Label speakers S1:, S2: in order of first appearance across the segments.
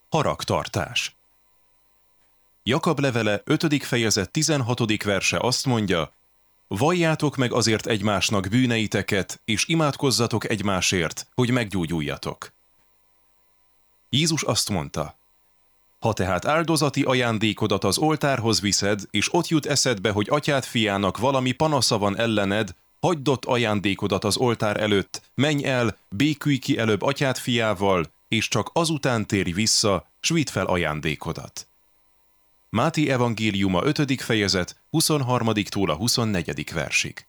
S1: Haragtartás. Jakab levele 5. fejezet 16. verse azt mondja: valljátok meg azért egymásnak bűneiteket, és imádkozzatok egymásért, hogy meggyógyuljatok. Jézus azt mondta: ha tehát áldozati ajándékodat az oltárhoz viszed, és ott jut eszedbe, hogy atyád fiának valami panasza van ellened, hagyd ott ajándékodat az oltár előtt, menj el, békülj ki előbb atyád fiával, és csak azután térj vissza, s vidd fel ajándékodat. Máté evangéliuma 5. fejezet 23-tól a 24. versig.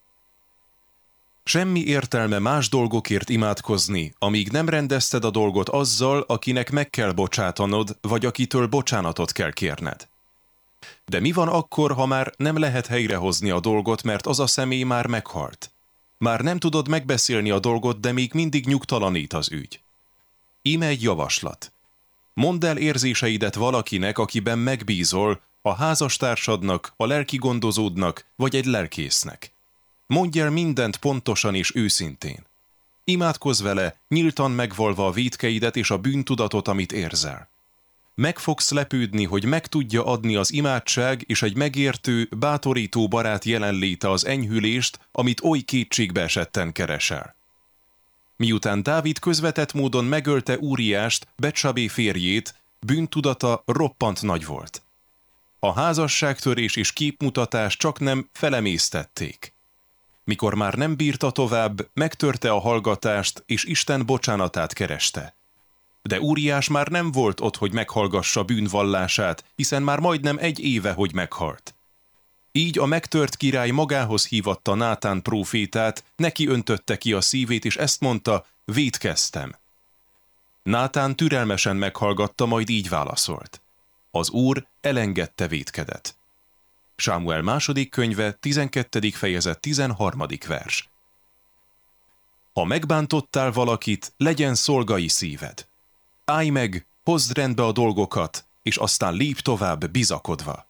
S1: Semmi értelme más dolgokért imádkozni, amíg nem rendezted a dolgot azzal, akinek meg kell bocsátanod, vagy akitől bocsánatot kell kérned. De mi van akkor, ha már nem lehet helyrehozni a dolgot, mert az a személy már meghalt? Már nem tudod megbeszélni a dolgot, de még mindig nyugtalanít az ügy. Íme egy javaslat. Mondd el érzéseidet valakinek, akiben megbízol, a házastársadnak, a lelki gondozódnak, vagy egy lelkésznek. Mondj el mindent pontosan és őszintén. Imádkozz vele, nyíltan megvalva a vétkeidet és a bűntudatot, amit érzel. Meg fogsz lepődni, hogy meg tudja adni az imádság és egy megértő, bátorító barát jelenléte az enyhülést, amit oly kétségbe esetten keresel. Miután Dávid közvetett módon megölte Úriást, Betsabé férjét, bűntudata roppant nagy volt. A házasságtörés és képmutatás csaknem felemésztették. Mikor már nem bírta tovább, megtörte a hallgatást, és Isten bocsánatát kereste. De Úriás már nem volt ott, hogy meghallgassa bűnvallását, hiszen már majdnem 1 éve, hogy meghalt. Így a megtört király magához hívatta Nátán prófétát, neki öntötte ki a szívét, és ezt mondta: vétkeztem. Nátán türelmesen meghallgatta, majd így válaszolt: az Úr elengedte vétkedet. Sámuel második könyve, 12. fejezet, 13. vers. Ha megbántottál valakit, legyen szolgai szíved. Állj meg, hozd rendbe a dolgokat, és aztán lépj tovább bizakodva.